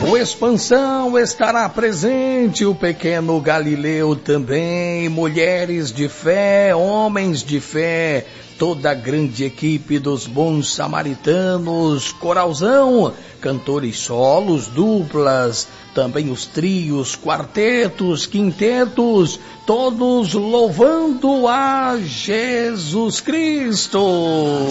O Expansão estará presente, o Pequeno Galileu também, mulheres de fé, homens de fé, toda a grande equipe dos Bons Samaritanos, coralzão, cantores solos, duplas, também os trios, quartetos, quintetos, todos louvando a Jesus Cristo.